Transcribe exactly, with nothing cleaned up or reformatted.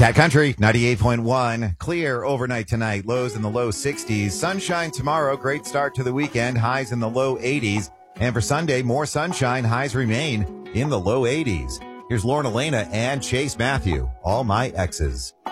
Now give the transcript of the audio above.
Cat Country, ninety-eight point one. Clear overnight tonight. Lows in the low sixties. Sunshine tomorrow. Great start to the weekend. Highs in the low eighties. And for Sunday, more sunshine. Highs remain in the low eighties. Here's Lauren Elena and Chase Matthew. All my exes.